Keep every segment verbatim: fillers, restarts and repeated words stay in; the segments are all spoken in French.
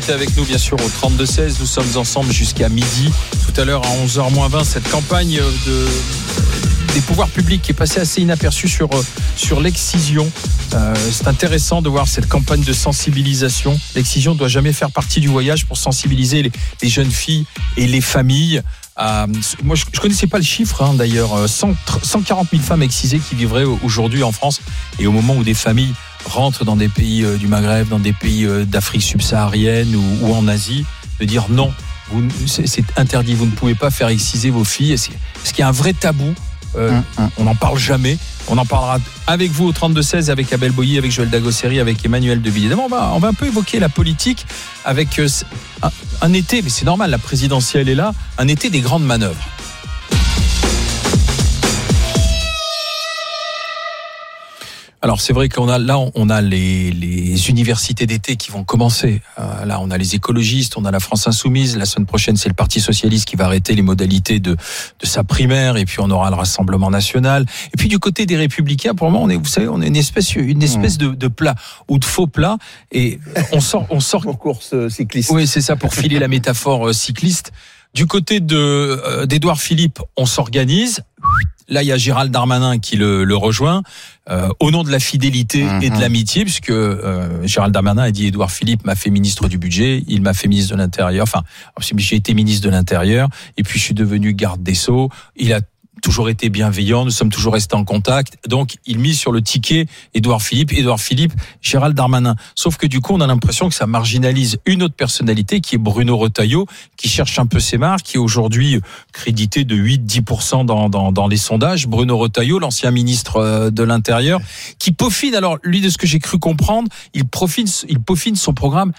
restez avec nous bien sûr au trente-deux seize. Nous sommes ensemble jusqu'à midi. Tout à l'heure à onze heures moins vingt, cette campagne de, des pouvoirs publics qui est passée assez inaperçue sur, sur l'excision. Euh, c'est intéressant de voir cette campagne de sensibilisation. L'excision ne doit jamais faire partie du voyage pour sensibiliser les, les jeunes filles et les familles. Euh, moi, je ne connaissais pas le chiffre hein, d'ailleurs. cent quarante mille femmes excisées qui vivraient aujourd'hui en France. Et au moment où des familles rentrent dans des pays euh, du Maghreb, dans des pays euh, d'Afrique subsaharienne ou, ou en Asie, de dire non, vous, c'est, c'est interdit, vous ne pouvez pas faire exciser vos filles. Est-ce, est-ce qu'il y a un vrai tabou euh, mmh, mmh. On n'en parle jamais. On en parlera avec vous au trente-deux seize, avec Abel Boilly, avec Joël Dagosseri, avec Emmanuel De Villiers. D'abord, on va, on va un peu évoquer la politique avec euh, un, un été, mais c'est normal, la présidentielle est là, un été des grandes manœuvres. Alors c'est vrai qu'on a là on a les, les universités d'été qui vont commencer. Euh, là on a les écologistes, on a la France insoumise. La semaine prochaine c'est le Parti socialiste qui va arrêter les modalités de de sa primaire et puis on aura le Rassemblement national. Et puis du côté des Républicains, pour le moment on est, vous savez, on est une espèce une espèce de, de plat ou de faux plat et on sort on sort en course cycliste. Oui c'est ça pour filer la métaphore cycliste. Du côté de euh, d'Édouard Philippe, on s'organise. Là, il y a Gérald Darmanin qui le, le rejoint euh, au nom de la fidélité mmh. et de l'amitié, puisque euh, Gérald Darmanin a dit Édouard Philippe m'a fait ministre du budget, il m'a fait ministre de l'Intérieur. Enfin, j'ai été ministre de l'Intérieur et puis je suis devenu garde des Sceaux. Il a toujours été bienveillant, nous sommes toujours restés en contact. Donc, il mise sur le ticket Édouard Philippe, Édouard Philippe, Gérald Darmanin. Sauf que du coup, on a l'impression que ça marginalise une autre personnalité qui est Bruno Retailleau, qui cherche un peu ses marques, qui est aujourd'hui crédité de huit à dix pour cent dans, dans, dans les sondages. Bruno Retailleau, l'ancien ministre de l'Intérieur, qui peaufine, alors lui, de ce que j'ai cru comprendre, il peaufine, il peaufine son programme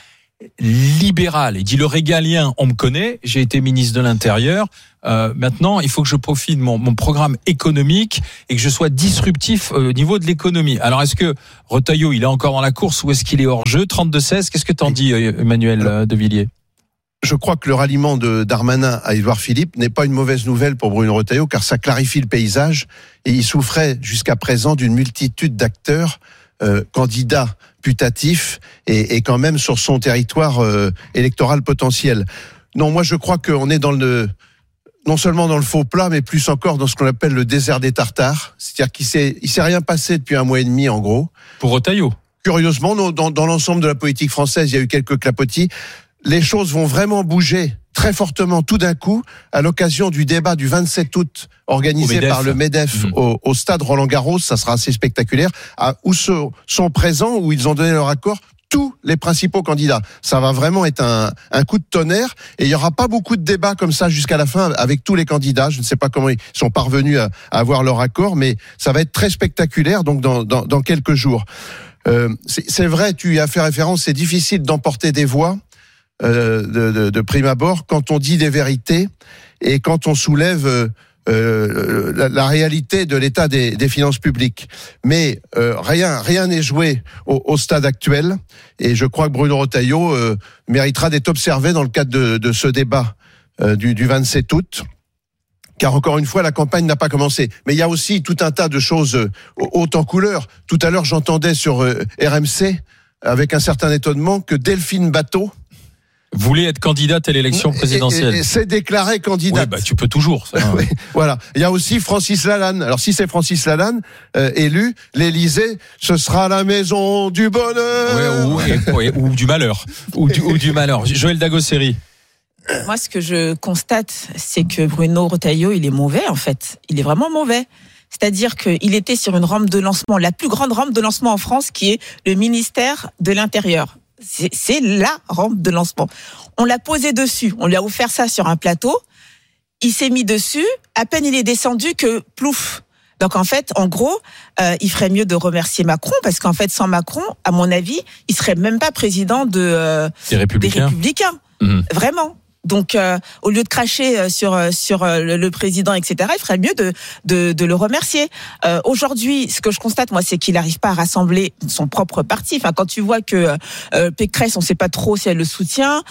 libéral. Il dit le régalien, on me connaît, j'ai été ministre de l'Intérieur. Euh, maintenant, il faut que je peaufine mon, mon programme économique et que je sois disruptif au niveau de l'économie. Alors, est-ce que Retailleau, il est encore dans la course ou est-ce qu'il est hors jeu? trente-deux seize, qu'est-ce que t'en dis, Emmanuel De Villiers? Je crois que le ralliement de Darmanin à Édouard Philippe n'est pas une mauvaise nouvelle pour Bruno Retailleau, car ça clarifie le paysage et il souffrait jusqu'à présent d'une multitude d'acteurs euh, candidats putatifs et, et quand même sur son territoire euh, électoral potentiel. Non, moi je crois qu'on est dans le non seulement dans le faux plat, mais plus encore dans ce qu'on appelle le désert des Tartares. C'est-à-dire qu'il s'est, il s'est rien passé depuis un mois et demi, en gros. Pour Retailleau. Curieusement, dans, dans l'ensemble de la politique française, il y a eu quelques clapotis. Les choses vont vraiment bouger très fortement tout d'un coup à l'occasion du débat du vingt-sept août organisé par le MEDEF mmh. au, au stade Roland-Garros. Ça sera assez spectaculaire. À, où sont, sont présents, où ils ont donné leur accord tous les principaux candidats. Ça va vraiment être un, un coup de tonnerre et il y aura pas beaucoup de débats comme ça jusqu'à la fin avec tous les candidats. Je ne sais pas comment ils sont parvenus à, à avoir leur accord, mais ça va être très spectaculaire donc dans, dans, dans quelques jours. Euh, c'est, c'est vrai, tu y as fait référence, c'est difficile d'emporter des voix euh, de, de, de prime abord quand on dit des vérités et quand on soulève euh, Euh, la, la réalité de l'état des, des finances publiques. Mais euh, rien rien n'est joué au, au stade actuel et je crois que Bruno Retailleau euh, méritera d'être observé dans le cadre de, de ce débat euh, du, du vingt-sept août. Car encore une fois, la campagne n'a pas commencé. Mais il y a aussi tout un tas de choses euh, hautes en couleur. Tout à l'heure, j'entendais sur euh, R M C, avec un certain étonnement, que Delphine Batho voulait être candidate à l'élection présidentielle. Et, et, et c'est déclaré candidate. Oui, bah, tu peux toujours. Ça, hein. Oui, voilà. Il y a aussi Francis Lalanne. Alors, si c'est Francis Lalanne, euh, élu, l'Élysée, ce sera la maison du bonheur. Oui, ou, et, ou du malheur. Ou du, ou du malheur. Joël Dagosseri. Moi, ce que je constate, c'est que Bruno Retailleau, il est mauvais, en fait. Il est vraiment mauvais. C'est-à-dire qu'il était sur une rampe de lancement, la plus grande rampe de lancement en France, qui est le ministère de l'Intérieur. C'est, c'est la rampe de lancement. On l'a posé dessus, on lui a offert ça sur un plateau, il s'est mis dessus, à peine il est descendu que plouf. Donc en fait, en gros, euh, il ferait mieux de remercier Macron, parce qu'en fait, sans Macron, à mon avis, il serait même pas président de, euh, des Républicains. Des Républicains. Mmh. Vraiment. Donc, euh, au lieu de cracher sur sur le, le président, et cetera, il ferait mieux de de, de le remercier. Euh, aujourd'hui, ce que je constate, moi, c'est qu'il n'arrive pas à rassembler son propre parti. Enfin, quand tu vois que euh, Pécresse, on ne sait pas trop si elle le soutient,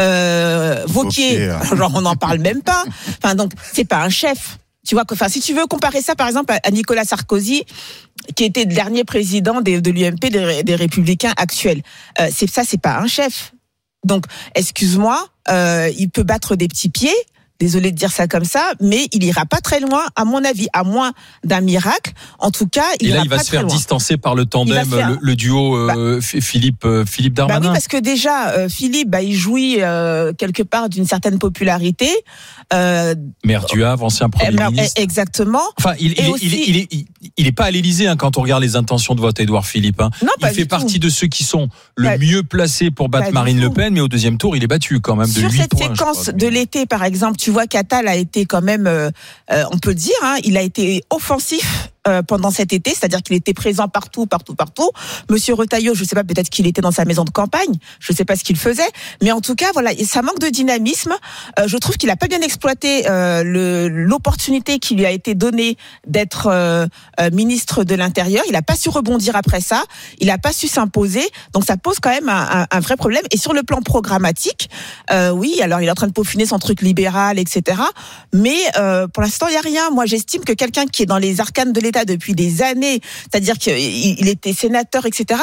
euh, Wauquiez, genre on n'en parle même pas. Enfin, donc c'est pas un chef. Tu vois, enfin, si tu veux comparer ça, par exemple, à Nicolas Sarkozy, qui était le dernier président des, de l'U M P, des, des Républicains actuels, euh, c'est ça, c'est pas un chef. Donc, excuse-moi, euh, il peut battre des petits pieds. Désolé de dire ça comme ça, mais il ira pas très loin, à mon avis, à moins d'un miracle. En tout cas, il Et là, ira il va pas se faire très loin. distancer par le tandem, faire... le, le duo euh, bah, Philippe euh, Philippe Darmanin. Bah oui, parce que déjà, euh, Philippe, bah, il jouit euh, quelque part d'une certaine popularité. Euh, Maire du Havre, ancien Premier euh, ministre. Exactement. Enfin, il, il, aussi... il, est, il, est, il, est, il est pas à l'Élysée hein, quand on regarde les intentions de vote, Édouard Philippe. Hein. Non, il fait partie tout. de ceux qui sont le pas, mieux placés pour battre Marine Le Pen, mais au deuxième tour, il est battu quand même de Sur huit points. Sur cette séquence de l'été, par exemple, tu vois qu'Attal a été été quand même, euh, euh, on peut le dire, hein, il a été offensif euh, pendant cet été, c'est-à-dire qu'il était présent partout, partout, partout. Monsieur Retailleau, je ne sais pas, peut-être qu'il était dans sa maison de campagne, je ne sais pas ce qu'il faisait, mais en tout cas, voilà, ça manque de dynamisme. Euh, je trouve qu'il n'a pas bien exploité euh, le, l'opportunité qui lui a été donnée d'être euh, euh, ministre de l'Intérieur. Il n'a pas su rebondir après ça, il n'a pas su s'imposer, donc ça pose quand même un, un, un vrai problème. Et sur le plan programmatique, euh, oui, alors il est en train de peaufiner son truc libéral, et cetera. Mais euh, pour l'instant, il n'y a rien. Moi, j'estime que quelqu'un qui est dans les arcanes de l'État depuis des années, c'est-à-dire qu'il était sénateur, et cetera,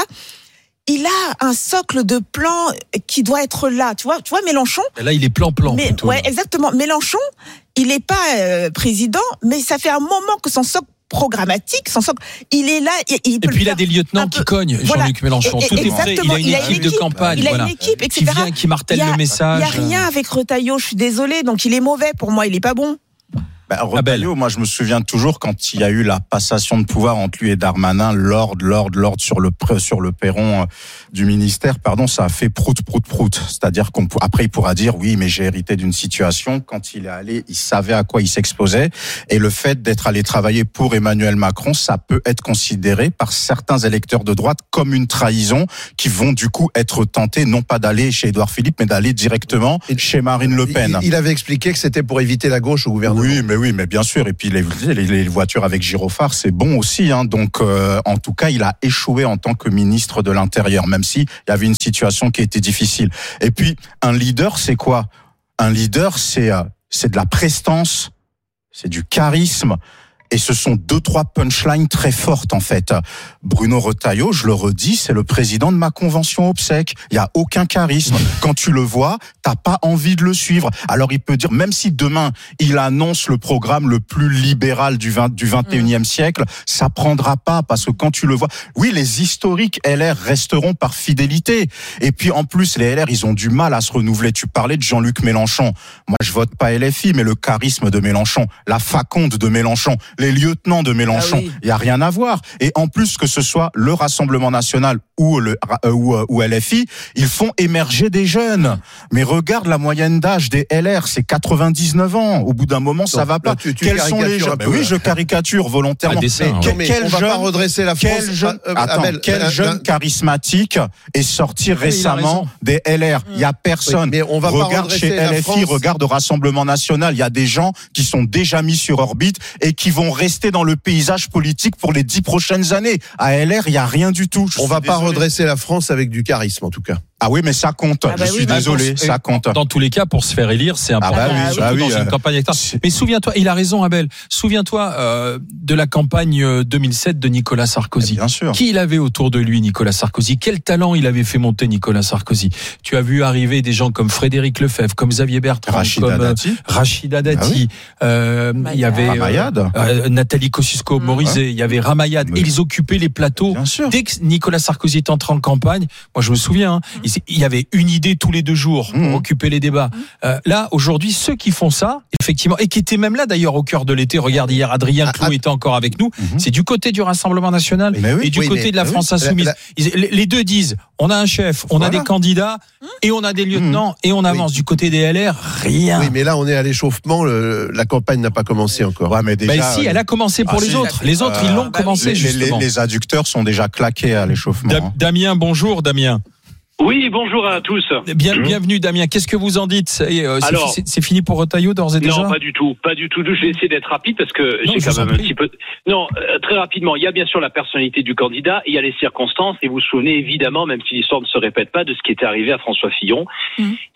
il a un socle de plans qui doit être là. Tu vois, tu vois Mélenchon. Et là, il est plan-plan. Mais, plutôt, ouais, là. Exactement. Mélenchon, il n'est pas euh, président, mais ça fait un moment que son socle programmatique, son socle, il est là. Il, il peut et puis il a des lieutenants qui cognent, voilà. Jean-Luc Mélenchon. Et, et, Tout est prêt. Il a une, il a une équipe, équipe de campagne, il a voilà, une équipe, et qui cetera. vient, qui martèle a, le message. Il n'y a rien avec Retailleau. Je suis désolée. Donc il est mauvais pour moi. Il est pas bon. Ben, Retailleau, moi je me souviens toujours quand il y a eu la passation de pouvoir entre lui et Darmanin, l'ordre, l'ordre, l'ordre sur le sur le perron du ministère, pardon, ça a fait prout, prout, prout. C'est-à-dire qu'on après il pourra dire oui, mais j'ai hérité d'une situation. Quand il est allé, il savait à quoi il s'exposait, et le fait d'être allé travailler pour Emmanuel Macron, ça peut être considéré par certains électeurs de droite comme une trahison, qui vont du coup être tentés non pas d'aller chez Édouard Philippe, mais d'aller directement et chez Marine Le Pen. Il, il avait expliqué que c'était pour éviter la gauche au gouvernement. Oui, mais oui, mais bien sûr. Et puis les, les, les voitures avec gyrophare, c'est bon aussi. Hein. Donc, euh, en tout cas, il a échoué en tant que ministre de l'Intérieur, même si il y avait une situation qui était difficile. Et puis, un leader, c'est quoi ? Un leader, c'est euh, c'est de la prestance, c'est du charisme. Et ce sont deux, trois punchlines très fortes, en fait. Bruno Retailleau, je le redis, c'est le président de ma convention obsèque. Il y a aucun charisme. Quand tu le vois, t'as pas envie de le suivre. Alors, il peut dire, même si demain, il annonce le programme le plus libéral du vingt, du vingt et unième siècle, ça prendra pas, parce que quand tu le vois, oui, les historiques L R resteront par fidélité. Et puis, en plus, les L R, ils ont du mal à se renouveler. Tu parlais de Jean-Luc Mélenchon. Moi, je vote pas L F I, mais le charisme de Mélenchon, la faconde de Mélenchon, les lieutenants de Mélenchon, il ah oui. y a rien à voir. Et en plus, que ce soit le Rassemblement National ou le euh, ou, ou L F I, ils font émerger des jeunes. Mais regarde la moyenne d'âge des L R, c'est quatre-vingt-dix-neuf ans. Au bout d'un moment, ça Donc, va pas. Là, tu, tu Quels sont les jeunes ? Ben oui, je caricature volontairement. Dessin, mais, ouais. mais quel on jeune, va pas redresser la France. Quel jeune, euh, attends, Abel, quel euh, jeune euh, charismatique est sorti récemment des L R ? Il y a personne. Oui, mais on va regarde pas chez L F I, regarde au Rassemblement National, il y a des gens qui sont déjà mis sur orbite et qui vont rester dans le paysage politique pour les dix prochaines années. À L R, il y a rien du tout. Je on va désolé. pas redresser la France avec du charisme, en tout cas. Ah oui, mais ça compte. Ah bah je oui, suis bah désolé, pour, ça compte. Dans tous les cas, pour se faire élire, c'est important. Ah bah oui, surtout bah dans oui, une euh, campagne électorale. Mais souviens-toi, il a raison, Abel. Souviens-toi euh, de la campagne deux mille sept de Nicolas Sarkozy. Bien sûr. Qui il avait autour de lui, Nicolas Sarkozy ? Quel talent il avait fait monter Nicolas Sarkozy ? Tu as vu arriver des gens comme Frédéric Lefebvre, comme Xavier Bertrand, Rachida comme Dati. Rachida Dati. Ah oui. euh, il y avait Ramayad. Euh, Nathalie Kosciusko-Morizet. Ouais. Il y avait Ramayad. Oui. Et ils occupaient les plateaux. Bien sûr. Dès que Nicolas Sarkozy est entré en campagne, moi je me souviens, hein, mmh. il y avait une idée tous les deux jours pour mmh. occuper les débats. Mmh. Euh, là, aujourd'hui, ceux qui font ça, effectivement, et qui étaient même là d'ailleurs au cœur de l'été, regarde hier, Adrien Clou ah, était encore avec nous, mmh. c'est du côté du Rassemblement National oui, et du oui, côté mais, de la France oui, Insoumise. La, la... Les deux disent, on a un chef, on voilà. a des candidats, et on a des lieutenants, mmh. et on avance. Oui. Du côté des L R, rien. Oui, mais là, on est à l'échauffement, le, la campagne n'a pas commencé encore. Ouais, mais déjà, bah, si, elle a commencé pour ah, les si, autres. Les autres, euh, ils l'ont bah, commencé, les, justement. Les, les adducteurs sont déjà claqués à l'échauffement. Da- Damien, bonjour, Damien. Oui, bonjour à tous. Bien, bienvenue Damien. Qu'est-ce que vous en dites ? Et, euh, Alors, c'est, c'est fini pour Retailleau d'ores et déjà ? Non, pas du tout, pas du tout. Je vais essayer d'être rapide parce que non, j'ai quand même un petit peu. Non, euh, très rapidement. Il y a bien sûr la personnalité du candidat, il y a les circonstances, et vous vous souvenez évidemment, même si l'histoire ne se répète pas, de ce qui était arrivé à François Fillon, mmh.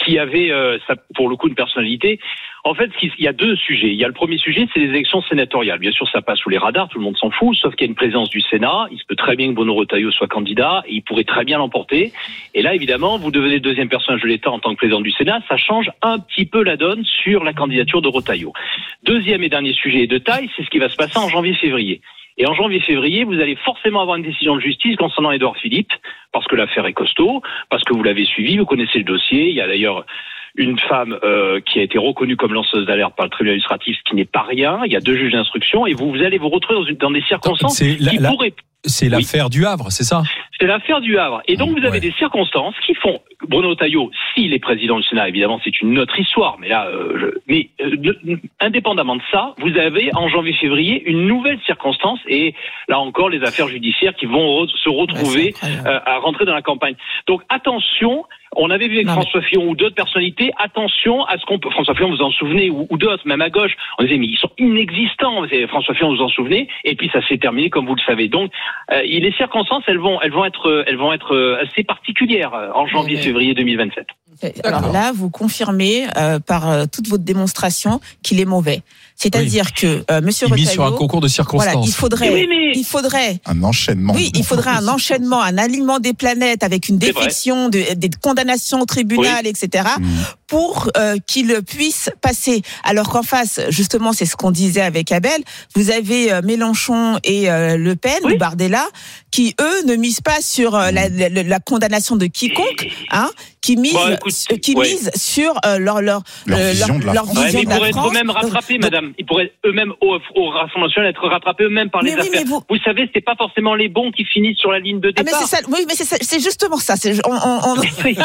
qui avait, euh, ça, pour le coup, une personnalité. En fait, il y a deux sujets. Il y a le premier sujet, c'est les élections sénatoriales. Bien sûr, ça passe sous les radars, tout le monde s'en fout, sauf qu'il y a une présence du Sénat. Il se peut très bien que Bruno Retailleau soit candidat, et il pourrait très bien l'emporter. Et là, évidemment, vous devenez le deuxième personnage de l'État en tant que président du Sénat. Ça change un petit peu la donne sur la candidature de Retailleau. Deuxième et dernier sujet de taille, c'est ce qui va se passer en janvier-février. Et en janvier-février, vous allez forcément avoir une décision de justice concernant Édouard Philippe, parce que l'affaire est costaud, parce que vous l'avez suivi, vous connaissez le dossier. Il y a d'ailleurs une femme euh, qui a été reconnue comme lanceuse d'alerte par le tribunal administratif, ce qui n'est pas rien. Il y a deux juges d'instruction et vous, vous allez vous retrouver dans, une, dans des circonstances c'est la, qui la, pourraient... C'est l'affaire oui. du Havre, c'est ça? C'est l'affaire du Havre. Et donc, vous avez ouais. des circonstances qui font... Bruno Retailleau, s'il est président du Sénat, évidemment, c'est une autre histoire. Mais là, euh, je... mais euh, indépendamment de ça, vous avez en janvier-février une nouvelle circonstance et là encore, les affaires judiciaires qui vont re- se retrouver ouais, euh, à rentrer dans la campagne. Donc, attention... On avait vu avec non, François mais... Fillon ou d'autres personnalités, attention à ce qu'on peut... François Fillon, vous en souvenez, ou, ou d'autres, même à gauche, on disait, mais ils sont inexistants. François Fillon, vous en souvenez, et puis ça s'est terminé, comme vous le savez. Donc, euh, les circonstances, elles vont, elles vont être, elles vont être assez particulières en janvier-février deux mille vingt-sept. Alors là, vous confirmez euh, par euh, toute votre démonstration qu'il est mauvais. C'est-à-dire oui. que euh, Monsieur il Retailleau, mis sur un concours de circonstances. Voilà, il faudrait, oui, mais... il faudrait un enchaînement. Oui, il faudrait un enchaînement, un alignement des planètes avec une défection, de, des condamnations au tribunal, oui. et cetera, mmh. pour euh, qu'il puisse passer. Alors qu'en face, justement, c'est ce qu'on disait avec Abel. Vous avez euh, Mélenchon et euh, Le Pen, oui. ou Bardella, qui eux ne misent pas sur euh, la, la, la condamnation de quiconque, hein, qui misent, bon, écoute, qui ouais. misent sur euh, leur leur leur euh, vision de la leur France. Ouais, mais ils pourraient France. être eux-mêmes rattrapés, donc, madame. Ils pourraient eux-mêmes au, au Rassemblement national être rattrapés eux-mêmes par les oui, affaires. Vous... vous savez, c'est pas forcément les bons qui finissent sur la ligne de départ. Ah mais c'est ça. Oui, mais c'est, ça, c'est justement ça. C'est, on, on, on,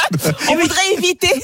on voudrait éviter.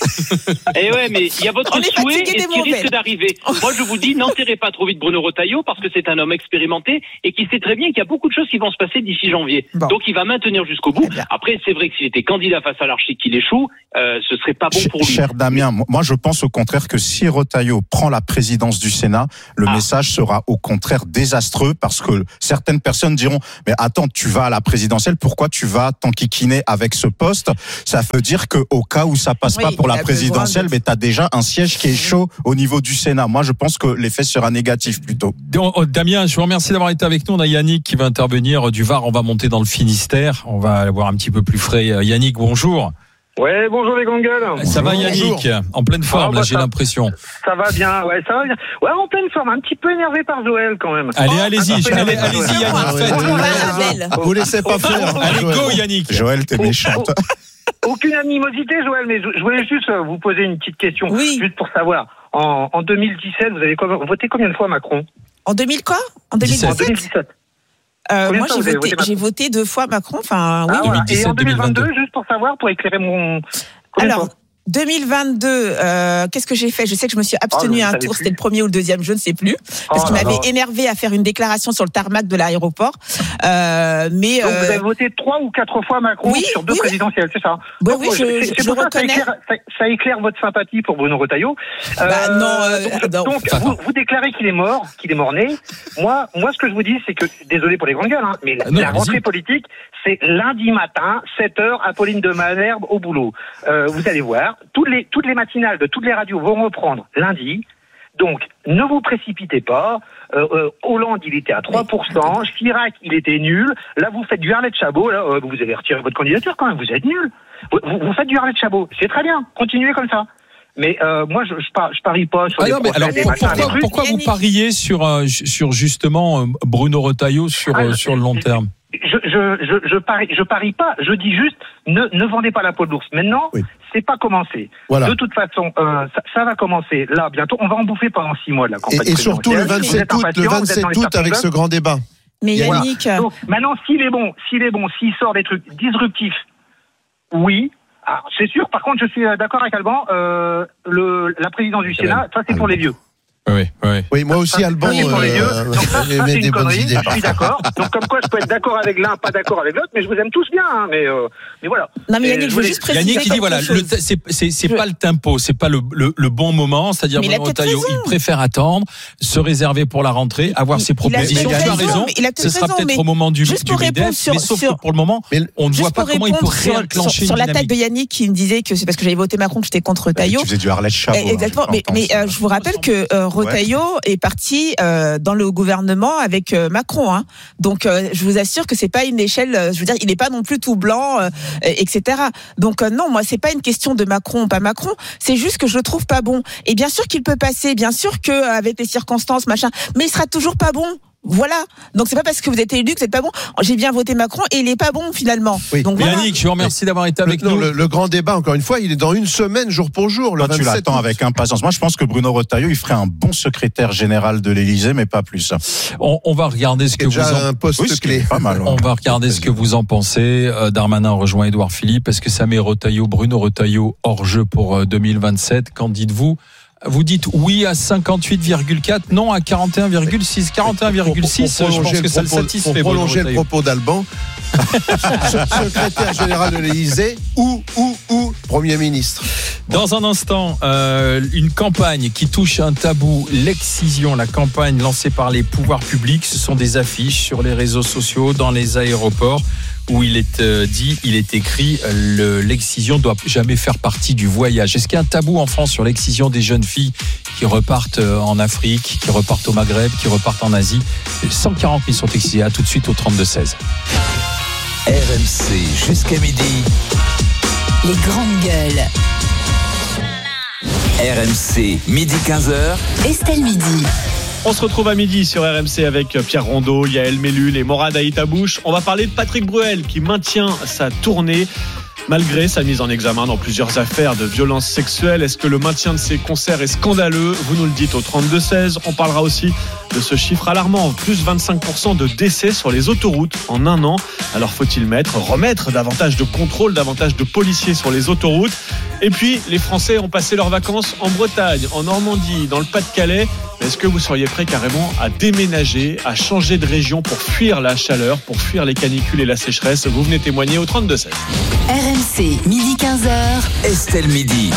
Et ouais, mais il y a votre souhait et ce qui risque d'arriver. Moi, je vous dis, n'enterrez pas trop vite Bruno Retailleau parce que c'est un homme expérimenté et qui sait très bien qu'il y a beaucoup de choses qui vont se passer d'ici janvier. Bon. Donc, il va maintenir jusqu'au bout. Après, c'est vrai que s'il était candidat face à l'archi qu'il échoue, euh, ce serait pas bon pour lui. Cher Damien, moi, je pense au contraire que si Retailleau prend la présidence du Sénat, le ah. message sera au contraire désastreux parce que certaines personnes diront mais attends, tu vas à la présidentielle, pourquoi tu vas t'enquiquiner avec ce poste? Ça veut dire que au cas où ça passe oui, pas pour la présidentielle, de... mais t'as déjà un siège qui est chaud au niveau du Sénat. Moi, je pense que l'effet sera négatif plutôt. Damien, je vous remercie d'avoir été avec nous. On a Yannick qui va intervenir du Var. On va monter dans le Finistère. On va avoir un petit peu plus frais. Yannick, bonjour. Ouais, bonjour les gangles. Ça va Yannick? Bonjour. En pleine forme, ah, bah, là, j'ai ça, l'impression. Ça va bien, ouais, ça va bien. Ouais, en pleine forme, un petit peu énervé par Joël quand même. Allez, oh, allez-y, allez, allez-y Yannick, faites. Vous laissez pas faire. Allez, go Yannick. Joël, t'es méchante. Aucune animosité Joël, mais je voulais juste vous poser une petite question, oui. juste pour savoir. En, en deux mille dix-sept, vous avez voté combien de fois Macron? En deux mille quoi? En deux mille dix-sept? En deux mille dix-sept. Euh, moi, j'ai voté, voté j'ai voté deux fois Macron. Enfin, oui. Ah, voilà. Et en deux mille vingt-deux, juste pour savoir, pour éclairer mon. Combien Alors, deux mille vingt-deux, euh, qu'est-ce que j'ai fait? Je sais que je me suis abstenue oh, à un tour, c'était le premier ou le deuxième, je ne sais plus, parce oh, qu'il m'avait énervé à faire une déclaration sur le tarmac de l'aéroport. Euh, mais donc euh... vous avez voté trois ou quatre fois Macron oui, sur deux oui, présidentielles, c'est ça? Oui, oui, je, c'est, c'est je pour reconnais. Ça, ça, éclaire, ça, ça éclaire votre sympathie pour Bruno Retailleau. Euh, bah, non, euh, donc, non. donc vous, vous déclarez qu'il est mort, qu'il est mort-né. Moi, moi, ce que je vous dis, c'est que, désolé pour les grandes gueules, hein, mais non, la rentrée politique, c'est lundi matin, sept heures, Apolline de Malherbe au boulot. Euh, vous allez voir, toutes les, toutes les matinales de toutes les radios vont reprendre lundi. Donc, ne vous précipitez pas. Euh, euh, Hollande, il était à trois pour cent. Chirac, il était nul. Là, vous faites du Arlette Chabot. Là, euh, vous avez retiré votre candidature quand même. Vous êtes nul. Vous, vous, vous faites du Arlette Chabot. C'est très bien. Continuez comme ça. Mais euh, moi, je, je, par, je parie pas sur ah les non, mais alors, pour, machins, pourquoi, les pourquoi vous pariez sur, euh, sur justement Bruno Retailleau sur, ah, euh, sur le long terme? Je, je, je, je parie, je parie pas. Je dis juste, ne, ne vendez pas la peau de l'ours. Maintenant, oui. c'est pas commencé. Voilà. De toute façon, euh, ça, ça va commencer là bientôt. On va en bouffer pendant six mois de la campagne. Et, et surtout le vingt-sept août, le vingt-sept août avec ce grand débat. Mais Yannick, voilà. Donc, maintenant, s'il est bon, s'il est bon, s'il sort des trucs disruptifs, oui. Alors, c'est sûr. Par contre, je suis d'accord avec Alban. Euh, le, la présidence du Sénat, ça c'est pour les vieux. Oui, oui. Ouais. Oui, moi aussi, Alban, euh, euh, met des bonnes idées. Je suis d'accord. Donc, comme quoi, je peux être d'accord avec l'un, pas d'accord avec l'autre, mais je vous aime tous bien, hein, mais, euh, mais voilà. Non, mais Yannick, Et je veux juste préciser. Yannick, il dit voilà, le, c'est, c'est, c'est je... pas le tempo, c'est pas le, le, le bon moment, c'est-à-dire Bruno Retailleau, il préfère attendre, se réserver pour la rentrée, avoir il, ses propositions. Tu as raison, ce sera peut-être au moment du, du MEDEF, sur, mais sauf sur, que pour le moment, on ne voit pas comment il peut réenclencher sur, sur l'attaque de Yannick qui me disait que c'est parce que j'avais voté Macron que j'étais contre Retailleau. Tu faisais du Arlette Chabot. Exactement, mais, mais euh, je vous rappelle que euh, Retailleau est parti euh, dans le gouvernement avec euh, Macron. Hein. Donc, euh, je vous assure que c'est pas une échelle. Euh, je veux dire, il n'est pas non plus tout blanc, euh, et cetera. Donc euh, non, moi, c'est pas une question de Macron ou pas Macron. C'est juste que je le trouve pas bon. Et bien sûr qu'il peut passer, bien sûr que euh, avec les circonstances, machin, mais il sera toujours pas bon. Voilà. Donc c'est pas parce que vous êtes élu que vous êtes pas bon. J'ai bien voté Macron et il est pas bon finalement. Oui. Donc Yannick, voilà. je vous remercie d'avoir été avec le, nous. Non, le, le grand débat, encore une fois, il est dans une semaine, jour pour jour. Le Toi, tu l'attends août. Avec impatience. Moi, je pense que Bruno Retailleau, il ferait un bon secrétaire général de l'Élysée, mais pas plus. On, on va regarder ce que vous en... un poste oui, clé. Pas mal, ouais. On va regarder ce que vous en pensez. Euh, Darmanin rejoint Édouard Philippe. Est-ce que ça met Retailleau, Bruno Retailleau hors jeu pour euh, deux mille vingt-sept? Qu'en dites-vous? Vous dites oui à cinquante-huit virgule quatre, non à quarante et un virgule six. quarante et un virgule six, je pense que ça le satisfait. Pour prolonger le propos d'Alban, secrétaire général de l'Élysée ou, ou, ou Premier ministre. Dans un instant, euh, une campagne qui touche un tabou, l'excision, la campagne lancée par les pouvoirs publics. Ce sont des affiches sur les réseaux sociaux, dans les aéroports, où il est euh, dit, il est écrit, le, l'excision doit jamais faire partie du voyage. Est-ce qu'il y a un tabou en France sur l'excision des jeunes filles qui repartent en Afrique, qui repartent au Maghreb, qui repartent en Asie? cent quarante mille sont excisées. À tout de suite au trente-deux seize. R M C jusqu'à midi. Les grandes gueules. R M C, midi quinze heures. Estelle Midi. On se retrouve à midi sur R M C avec Pierre Rondeau, Yael Mellul et Morad Aïtabouche. On va parler de Patrick Bruel qui maintient sa tournée malgré sa mise en examen dans plusieurs affaires de violences sexuelles. Est-ce que le maintien de ses concerts est scandaleux? Vous nous le dites au trente-deux seize. On parlera aussi de ce chiffre alarmant, plus vingt-cinq pour cent de décès sur les autoroutes en un an. Alors faut-il mettre, remettre davantage de contrôle, davantage de policiers sur les autoroutes? Et puis, les Français ont passé leurs vacances en Bretagne, en Normandie, dans le Pas-de-Calais. Est-ce que vous seriez prêt carrément à déménager, à changer de région pour fuir la chaleur, pour fuir les canicules et la sécheresse? Vous venez témoigner au trente-deux seize. R M C, midi quinze heures. Estelle Midi.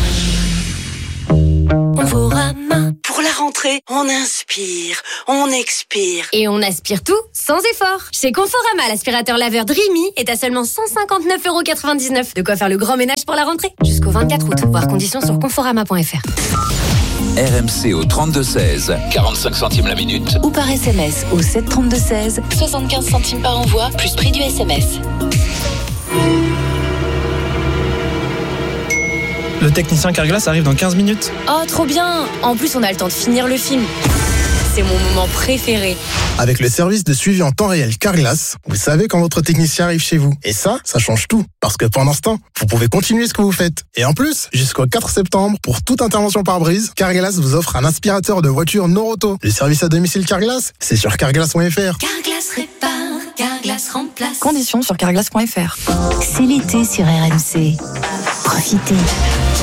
Conforama. Pour la rentrée, on inspire, on expire. Et on aspire tout sans effort. Chez Conforama, l'aspirateur laveur Dreamy est à seulement cent cinquante-neuf euros quatre-vingt-dix-neuf. De quoi faire le grand ménage pour la rentrée. Jusqu'au vingt-quatre août. Voir conditions sur conforama point f r. R M C au trente-deux seize, quarante-cinq centimes la minute. Ou par S M S au sept trente-deux seize, soixante-quinze centimes par envoi, plus prix du S M S. Le technicien Carglass arrive dans quinze minutes. Oh, trop bien! En plus, on a le temps de finir le film. C'est mon moment préféré. Avec le service de suivi en temps réel Carglass, vous savez quand votre technicien arrive chez vous. Et ça, ça change tout. Parce que pendant ce temps, vous pouvez continuer ce que vous faites. Et en plus, jusqu'au quatre septembre, pour toute intervention par brise, Carglass vous offre un aspirateur de voiture Noroto. Le service à domicile Carglass, c'est sur carglass point f r. Carglass répare, Carglass remplace. Conditions sur carglass point f r. C'est l'été sur R M C. Profitez.